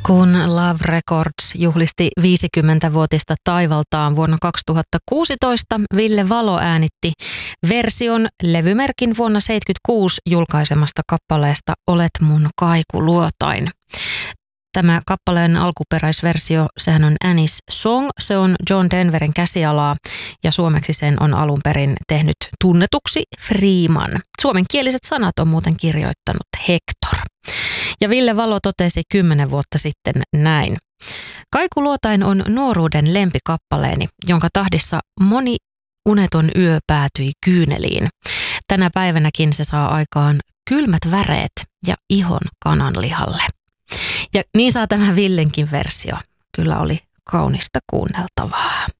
Kun Love Records juhlisti 50-vuotista taivaltaan vuonna 2016, Ville Valo äänitti version levymerkin vuonna 1976 julkaisemasta kappaleesta Olet mun kaikuluotain. Tämä kappaleen alkuperäisversio, sehän on Annie's Song, se on John Denverin käsialaa ja suomeksi sen on alun perin tehnyt tunnetuksi Freeman. Suomenkieliset sanat on muuten kirjoittanut Hector. Ja Ville Valo totesi 10 vuotta sitten näin. Kaikuluotain on nuoruuden lempikappaleeni, jonka tahdissa moni uneton yö päätyi kyyneliin. Tänä päivänäkin se saa aikaan kylmät väreet ja ihon kananlihalle. Ja niin saa tämä Villenkin versio. Kyllä oli kaunista kuunneltavaa.